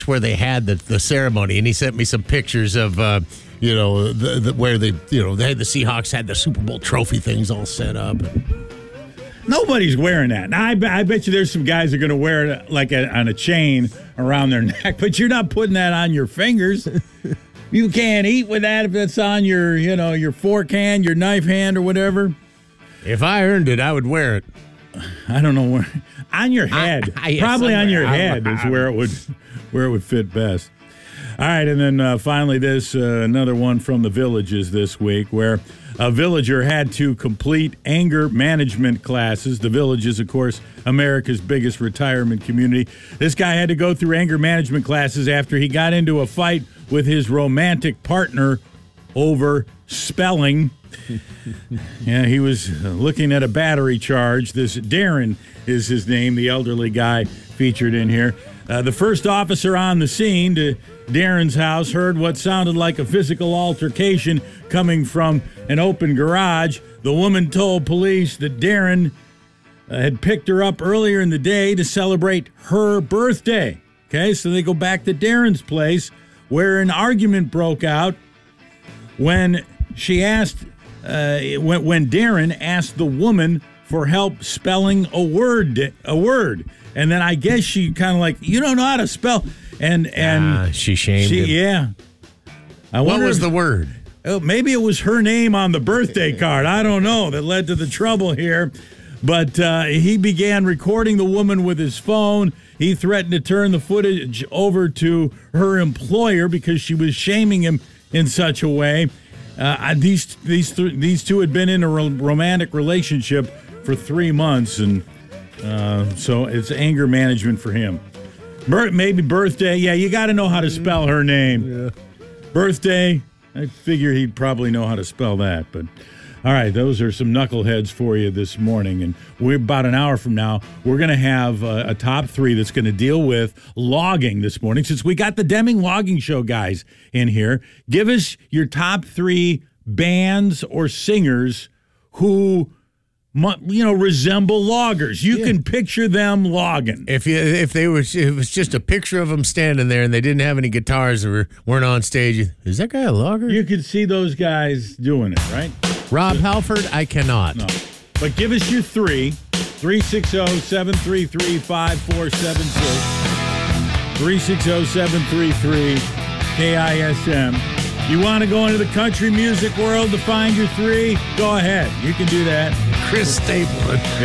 where they had the ceremony, and he sent me some pictures of where they had the Seahawks had the Super Bowl trophy things all set up. Nobody's wearing that. Now, I bet you there's some guys that are going to wear it on a chain around their neck, but you're not putting that on your fingers. You can't eat with that if it's on your fork hand, your knife hand, or whatever. If I earned it, I would wear it. I don't know where. On your head. Probably on your head is where it would fit best. All right, and then finally this, another one from the Villages this week, where a villager had to complete anger management classes. The Villages, of course, America's biggest retirement community. This guy had to go through anger management classes after he got into a fight with his romantic partner over spelling. Yeah, he was looking at a battery charge. This Darren is his name, the elderly guy featured in here. The first officer on the scene to Darren's house heard what sounded like a physical altercation coming from an open garage. The woman told police that Darren had picked her up earlier in the day to celebrate her birthday. Okay, so they go back to Darren's place where an argument broke out when she asked, when Darren asked the woman for help spelling a word. And then I guess she kind of like, you don't know how to spell. And she shamed him. Yeah. What was the word? Oh, maybe it was her name on the birthday card. I don't know. That led to the trouble here. But he began recording the woman with his phone. He threatened to turn the footage over to her employer because she was shaming him in such a way. These two had been in a romantic relationship for 3 months, and so it's anger management for him. Maybe birthday. Yeah, you got to know how to spell her name. Yeah. Birthday, I figure he'd probably know how to spell that. But all right, those are some knuckleheads for you this morning. And we're about an hour from now, we're going to have a top three that's going to deal with logging this morning. Since we got the Deming Logging Show guys in here, give us your top three bands or singers who resemble loggers. You can picture them logging. If it was just a picture of them standing there and they didn't have any guitars or weren't on stage, is that guy a logger? You could see those guys doing it, right? Rob Halford, I cannot. No. But give us your three. 360-733-5476. 360-733-KISM. You want to go into the country music world to find your three? Go ahead. You can do that. Chris Stapleton.